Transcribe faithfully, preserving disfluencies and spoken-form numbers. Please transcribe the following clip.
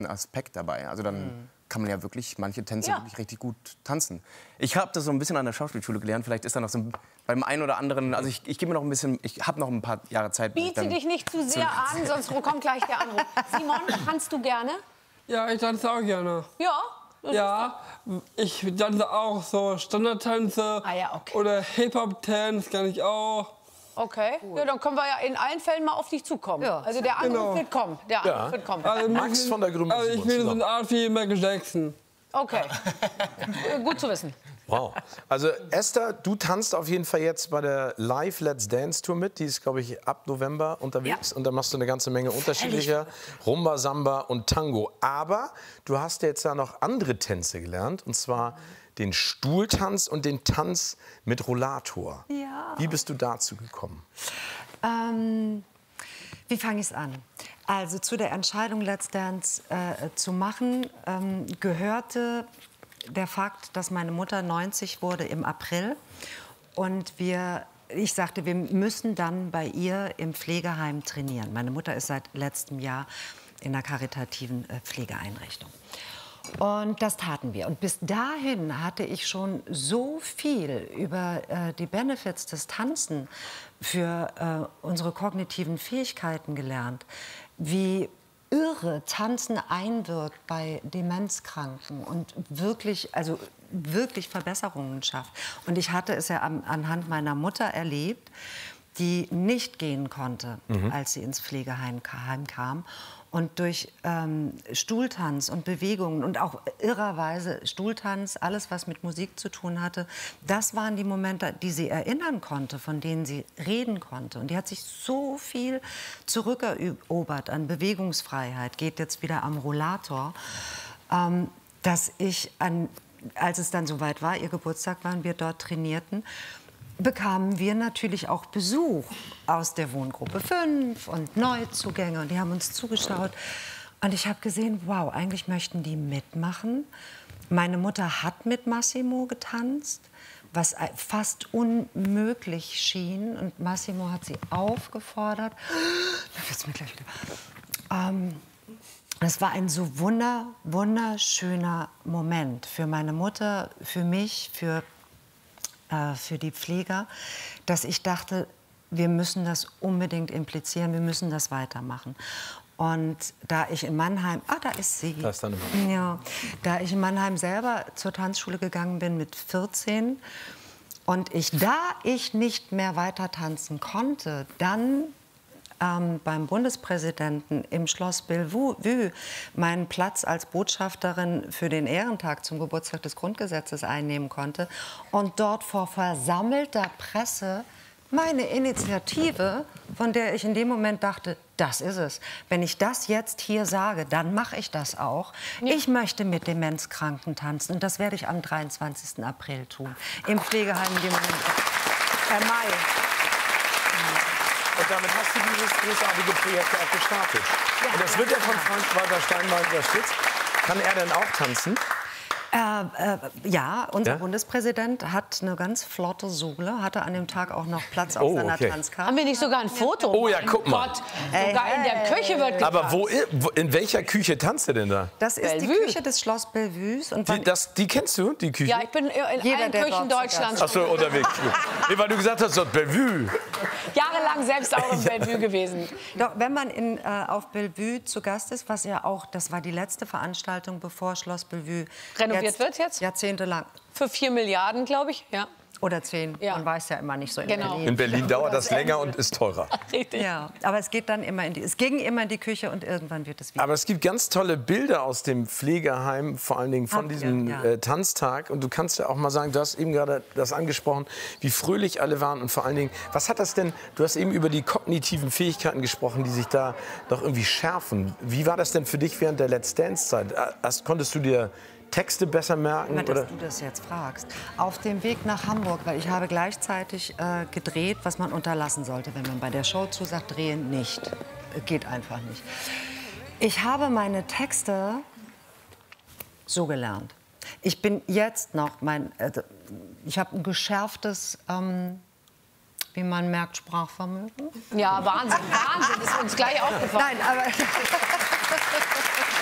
Aspekt dabei. Also dann mhm. kann man ja wirklich manche Tänze ja. wirklich richtig gut tanzen. Ich habe das so ein bisschen an der Schauspielschule gelernt. Vielleicht ist da noch so ein, beim einen oder anderen. Also ich, ich gebe mir noch ein bisschen. Ich habe noch ein paar Jahre Zeit. Biete dich nicht zu sehr zu an, sonst kommt gleich der Anruf. Simon, tanzt du gerne? Ja, ich tanze auch gerne. Ja. Ja, ich tanze auch so Standardtänze ah, ja, okay. oder Hip-Hop-Tanz kann ich auch. Okay, cool. Ja, dann können wir ja in allen Fällen mal auf dich zukommen. Ja. Also der Anruf genau. wird kommen. Der Anruf ja. wird kommen. Also Max von der Grünen. Also ich bin so eine Art wie Michael Jackson. Okay, gut zu wissen. Wow. Also Esther, du tanzt auf jeden Fall jetzt bei der Live Let's Dance Tour mit. Die ist, glaube ich, ab November unterwegs. Ja. Und da machst du eine ganze Menge unterschiedlicher Rumba, Samba und Tango. Aber du hast jetzt ja noch andere Tänze gelernt. Und zwar den Stuhltanz und den Tanz mit Rollator. Ja. Wie bist du dazu gekommen? Ähm, wie fange ich es an? Also zu der Entscheidung, Let's Dance äh, zu machen, ähm, gehörte der Fakt, dass meine Mutter neunzig wurde im April. Und wir, ich sagte, wir müssen dann bei ihr im Pflegeheim trainieren. Meine Mutter ist seit letztem Jahr in einer karitativen äh, Pflegeeinrichtung. Und das taten wir. Und bis dahin hatte ich schon so viel über äh, die Benefits des Tanzen für äh, unsere kognitiven Fähigkeiten gelernt, wie irre Tanzen einwirkt bei Demenzkranken und wirklich, also wirklich Verbesserungen schafft. Und ich hatte es ja an, anhand meiner Mutter erlebt, die nicht gehen konnte, mhm. als sie ins Pflegeheim kam. Und durch ähm, Stuhltanz und Bewegungen und auch irrerweise Stuhltanz, alles, was mit Musik zu tun hatte, das waren die Momente, die sie erinnern konnte, von denen sie reden konnte. Und die hat sich so viel zurückerobert an Bewegungsfreiheit, geht jetzt wieder am Rollator, ähm, dass ich, an, als es dann soweit war, ihr Geburtstag war und wir dort trainierten, bekamen wir natürlich auch Besuch aus der Wohngruppe fünf und Neuzugänge. Und die haben uns zugeschaut. Und ich habe gesehen, wow, eigentlich möchten die mitmachen. Meine Mutter hat mit Massimo getanzt, was fast unmöglich schien. Und Massimo hat sie aufgefordert. Da wird's mir gleich wieder. Ähm, es war ein so wunder, wunderschöner Moment für meine Mutter, für mich, für für die Pfleger, dass ich dachte, wir müssen das unbedingt implizieren, wir müssen das weitermachen. Und da ich in Mannheim, ah, da ist sie. Da ist deine Mama. Ja, da ich in Mannheim selber zur Tanzschule gegangen bin mit vierzehn und ich, da ich nicht mehr weiter tanzen konnte, dann Ähm, beim Bundespräsidenten im Schloss Bellevue meinen Platz als Botschafterin für den Ehrentag zum Geburtstag des Grundgesetzes einnehmen konnte und dort vor versammelter Presse meine Initiative, von der ich in dem Moment dachte, das ist es. Wenn ich das jetzt hier sage, dann mache ich das auch. Ja. Ich möchte mit Demenzkranken tanzen und das werde ich am dreiundzwanzigsten April tun. Im Pflegeheim im äh, Mai. Und damit hast du dieses großartige Projekt auch gestartet. Ja, und das ja, wird ja ja. von Frank-Walter Steinmeier unterstützt. Kann er denn auch tanzen? Äh, äh, ja, unser ja? Bundespräsident hat eine ganz flotte Sohle, hatte an dem Tag auch noch Platz auf oh, seiner okay. Tanzkarte. Haben wir nicht sogar ein Foto? Oh ja, guck mal. Gott, sogar Ey, in der Küche wird getanzt. Aber wo, wo, in welcher Küche tanzt er denn da? Das ist Bellevue. die Küche des Schloss Bellevues. Und Die, das, die kennst du, die Küche? Ja, ich bin in Jeder, allen der Küchen dort Deutschlands Ach so, unterwegs. Nee, weil du gesagt hast, dort Bellevue. jahrelang selbst auch in Bellevue gewesen. Doch, wenn man in, äh, auf Bellevue zu Gast ist, was ja auch, das war die letzte Veranstaltung, bevor Schloss Bellevue Renoviert jetzt, wird jetzt? Jahrzehntelang. Für vier Milliarden, glaube ich. Ja. Oder zehn. Ja. Man weiß ja immer nicht so in Genau. Berlin. In Berlin dauert das länger und ist teurer. Richtig. Ja, aber es geht dann immer in die, es ging immer in die Küche und irgendwann wird es wieder. Aber es gibt ganz tolle Bilder aus dem Pflegeheim, vor allen Dingen von Habt ihr, diesem ja. äh, Tanztag. Und du kannst ja auch mal sagen, du hast eben gerade das angesprochen, wie fröhlich alle waren. Und vor allen Dingen, was hat das denn, du hast eben über die kognitiven Fähigkeiten gesprochen, die sich da noch irgendwie schärfen. Wie war das denn für dich während der Let's Dance-Zeit? Hast, konntest du dir Texte besser merken? Dass oder? du das jetzt fragst. Auf dem Weg nach Hamburg, weil ich habe gleichzeitig äh, gedreht, was man unterlassen sollte, wenn man bei der Show zusagt, drehen nicht. Geht einfach nicht. Ich habe meine Texte so gelernt. Ich bin jetzt noch, mein, äh, ich habe ein geschärftes, ähm, wie man merkt, Sprachvermögen. Ja, Wahnsinn, Wahnsinn, ist uns gleich aufgefallen. Nein, aber